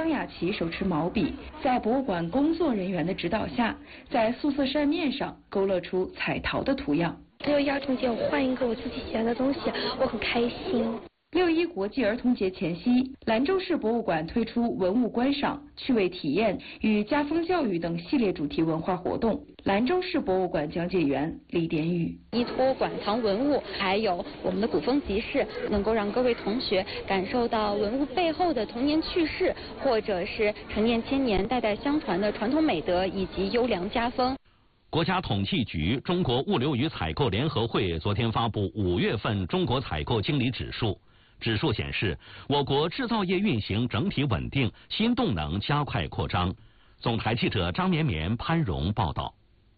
张雅琪手持毛笔，在博物馆工作人员的指导下，在素色扇面上勾勒出彩陶的图样。 6月儿童节，我换一个我自己喜欢的东西，我很开心。 6·1国际儿童节前夕，兰州市博物馆推出文物观赏、趣味体验与家风教育等系列主题文化活动。兰州市博物馆讲解员李典宇： 依托馆藏文物，还有我们的古风集市，能够让各位同学感受到文物背后的童年趣事，或者是陈年千年、代代相传的传统美德以及优良家风。 国家统计局、中国物流与采购联合会昨天发布5月份中国采购经理指数。指数显示，我国制造业运行整体稳定，新动能加快扩张。总台记者张绵绵、潘荣报道。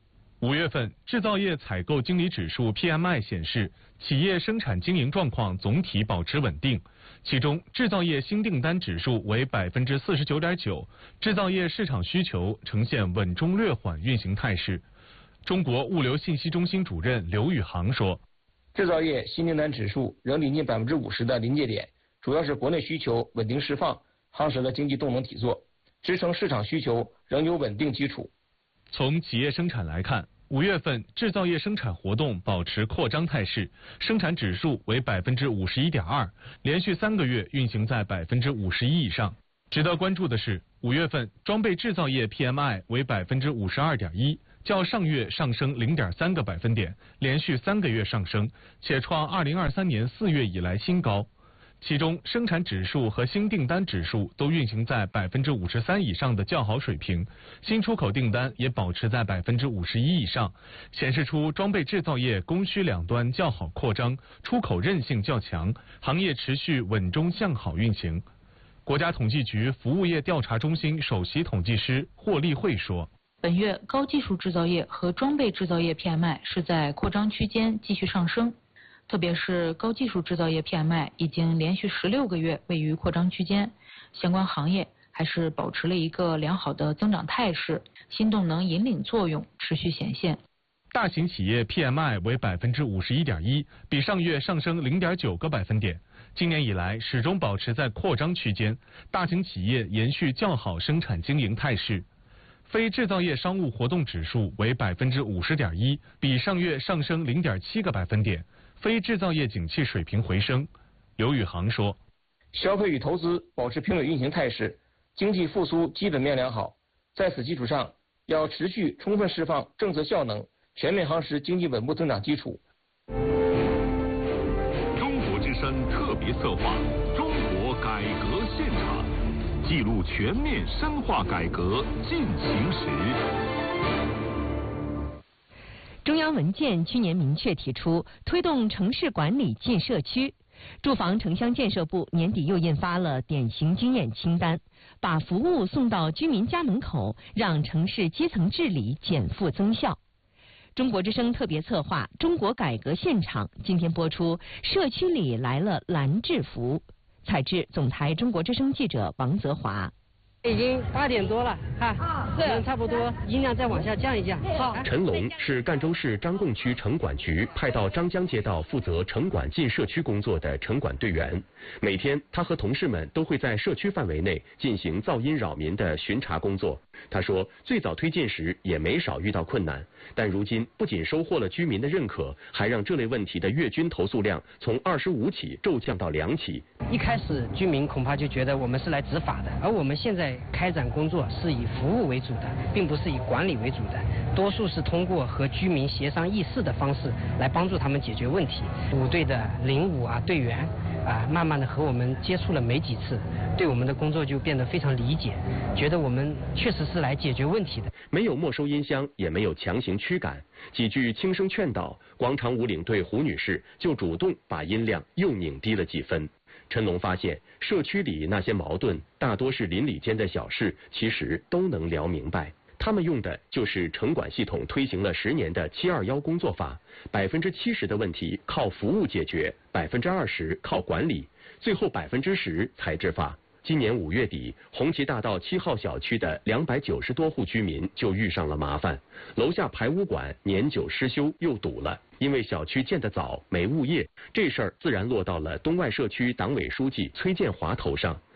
5月份制造业采购经理指数 PMI 显示，企业生产经营状况总体保持稳定。其中，制造业新订单指数为49.9%，制造业市场需求呈现稳中略缓运行态势。中国物流信息中心主任刘宇航说。 制造业新订单指数仍临近50%的临界点，主要是国内需求稳定释放，夯实了经济动能体作，支撑市场需求仍有稳定基础。 从企业生产来看，5月份制造业生产活动保持扩张态势，生产指数为51.2%，连续3个月运行在51%以上。值得关注的是，5月份装备制造业 PMI 为52.1%。较上月上升0.3个百分点，连续3个月上升，且创2023年4月以来新高。其中，生产指数和新订单指数都运行在53%以上的较好水平，新出口订单也保持在51%以上，显示出装备制造业供需两端较好扩张，出口韧性较强，行业持续稳中向好运行。国家统计局服务业调查中心首席统计师霍立慧说。 本月高技术制造业和装备制造业 PMI 是在扩张区间继续上升，特别是高技术制造业 PMI 已经连续16个月位于扩张区间，相关行业还是保持了一个良好的增长态势，新动能引领作用持续显现。 大型企业 PMI 为51.1%，比上月上升0.9个百分点。今年以来始终保持在扩张区间，大型企业延续较好生产经营态势。非制造业商务活动指数为50.1%，比上月上升0.7个百分点，非制造业景气水平回升。刘宇航说：“ 消费与投资保持平稳运行态势，经济复苏基本面良好。在此基础上，要持续充分释放政策效能，全面夯实经济稳步增长基础。” 中国之声特别策划《中国改革现场》。记录全面深化改革进行时。 中央文件去年明确提出推动城市管理进社区，住房城乡建设部年底又印发了典型经验清单，把服务送到居民家门口，让城市基层治理减负增效。中国之声特别策划《中国改革现场》今天播出，社区里来了蓝制服。采制总台中国之声记者王泽华。 已经8点多了，差不多，音量再往下降一降。好。 陈龙是赣州市张贡区城管局派到张江街道负责城管进社区工作的城管队员。每天，他和同事们都会在社区范围内进行噪音扰民的巡查工作。他说，最早推进时也没少遇到困难，但如今不仅收获了居民的认可，还让这类问题的月均投诉量从25起骤降到2起。 一开始居民恐怕就觉得我们是来执法的，而我们现在开展工作是以服务为主的，并不是以管理为主的，多数是通过和居民协商议事的方式来帮助他们解决问题。5队的05队员慢慢的和我们接触了没几次，对我们的工作就变得非常理解，觉得我们确实是来解决问题的。 没有没收音箱，也没有强行驱赶，几句轻声劝导，广场舞领队胡女士就主动把音量又拧低了几分。陈龙发现，社区里那些矛盾大多是邻里间的小事，其实都能聊明白。他们用的就是城管系统推行了10年的721工作法，70%的问题靠服务解决，20%靠管理，最后10%才执法。今年5月底，红旗大道7号小区的290多户居民就遇上了麻烦，楼下排污管年久失修又堵了。因为小区建得早，没物业，这事儿自然落到了东外社区党委书记崔建华头上。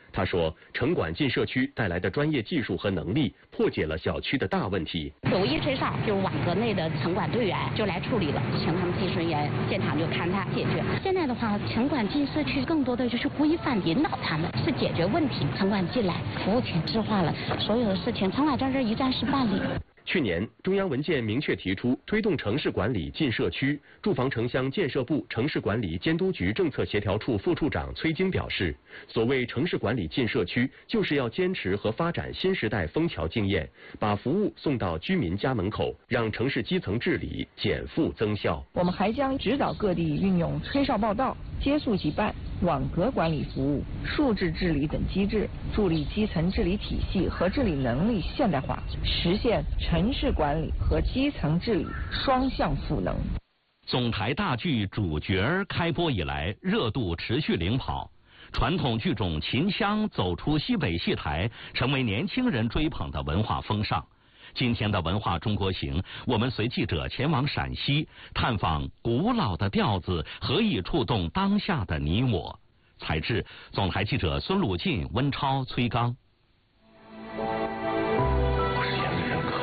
他说，城管进社区带来的专业技术和能力，破解了小区的大问题。 有一吹哨，就是网格内的城管队员就来处理了，请他们技术人员现场就勘探解决。现在的话，城管进社区更多的就是规范引导他们，是解决问题。城管进来，服务体制化了，所有的事情城管在这一站式办理。 去年，中央文件明确提出推动城市管理进社区。住房城乡建设部城市管理监督局政策协调处副处长崔晶表示，所谓城市管理进社区，就是要坚持和发展新时代枫桥经验，把服务送到居民家门口，让城市基层治理减负增效。 我们还将指导各地运用吹哨报到、接速即办、网格管理服务、数字治理等机制，助力基层治理体系和治理能力现代化，实现城市管理和基层治理双向赋能。 总台大剧《主角》开播以来，热度持续领跑，传统剧种秦腔走出西北戏台，成为年轻人追捧的文化风尚。今天的文化中国行，我们随记者前往陕西，探访古老的调子何以触动当下的你我。采制总台记者孙鲁进、温超、崔刚。 不是演给人看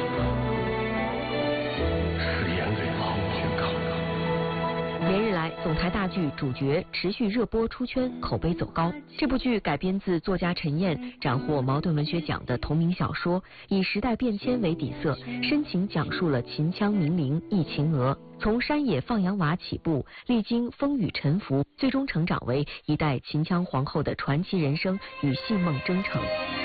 的，是演给皇军看的。 连日来，总台大剧《主角》持续热播出圈，口碑走高。这部剧改编自作家陈燕斩获茅盾文学奖的同名小说，以时代变迁为底色，深情讲述了秦腔名伶易秦娥从山野放羊娃起步，历经风雨沉浮，最终成长为一代秦腔皇后的传奇人生与戏梦征程。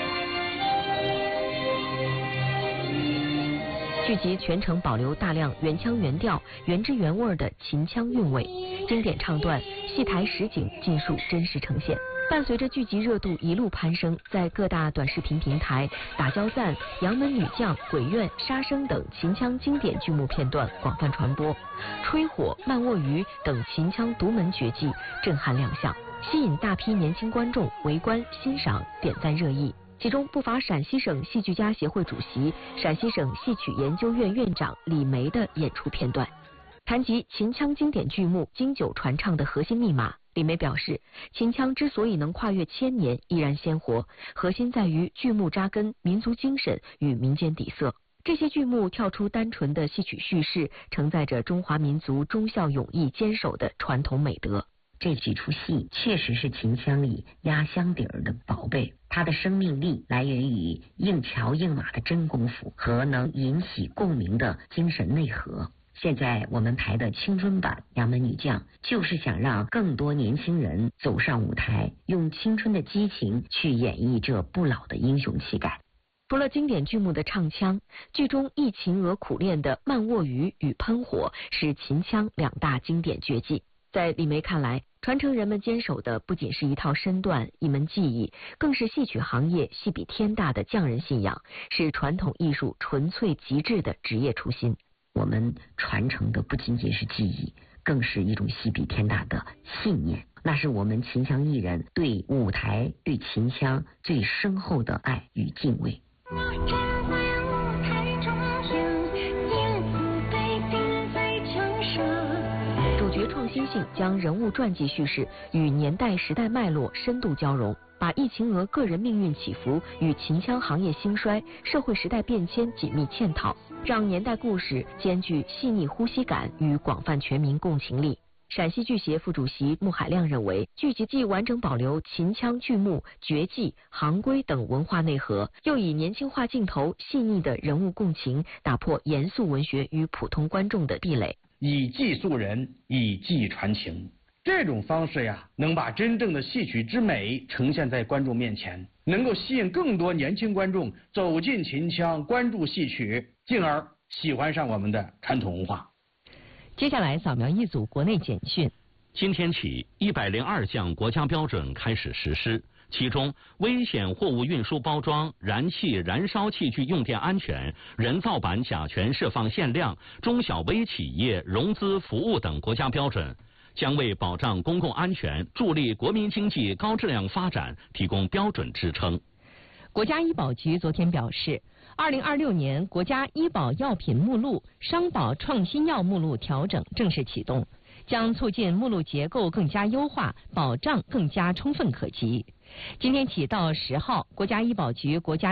剧集全程保留大量原腔原调、原汁原味的秦腔韵味，经典唱段、戏台实景尽数真实呈现。伴随着剧集热度一路攀升，在各大短视频平台，打交赞、杨门女将、鬼怨、杀生等秦腔经典剧目片段广泛传播，吹火、慢卧鱼等秦腔独门绝技震撼亮相，吸引大批年轻观众围观欣赏、点赞热议。其中不乏陕西省戏剧家协会主席、陕西省戏曲研究院院长李梅的演出片段。谈及秦腔经典剧目经久传唱的核心密码，李梅表示，秦腔之所以能跨越千年依然鲜活，核心在于剧目扎根民族精神与民间底色。这些剧目跳出单纯的戏曲叙事，承载着中华民族忠孝勇义坚守的传统美德。 这几出戏确实是秦腔里压箱底儿的宝贝，它的生命力来源于硬桥硬马的真功夫和能引起共鸣的精神内核。现在我们排的青春版《杨门女将》，就是想让更多年轻人走上舞台，用青春的激情去演绎这不老的英雄气概。 除了经典剧目的唱腔，剧中易秦娥苦练的慢卧鱼与喷火是秦腔两大经典绝技。在李梅看来，传承人们坚守的不仅是一套身段、一门技艺，更是戏曲行业戏比天大的匠人信仰，是传统艺术纯粹极致的职业初心。 我们传承的不仅仅是技艺，更是一种戏比天大的信念，那是我们秦腔艺人对舞台、对秦腔最深厚的爱与敬畏。 主角创新性将人物传记叙事与年代时代脉络深度交融，把易秦娥个人命运起伏与秦腔行业兴衰、社会时代变迁紧密嵌套，让年代故事兼具细腻呼吸感与广泛全民共情力。陕西剧协副主席穆海亮认为，剧集既完整保留秦腔剧目、绝技、行规等文化内核，又以年轻化镜头、细腻的人物共情，打破严肃文学与普通观众的壁垒。 以技塑人，以技传情，这种方式呀，能把真正的戏曲之美呈现在观众面前，能够吸引更多年轻观众走进秦腔，关注戏曲，进而喜欢上我们的传统文化。 接下来扫描一组国内简讯。 今天起，102项国家标准开始实施，其中危险货物运输包装、燃气、燃烧器具用电安全、人造板甲醛释放限量、中小微企业融资服务等国家标准，将为保障公共安全、助力国民经济高质量发展提供标准支撑。 国家医保局昨天表示，2026年国家医保药品目录、商保创新药目录调整正式启动。 将促进目录结构更加优化，保障更加充分可及。今天起到10号，国家医保局、国家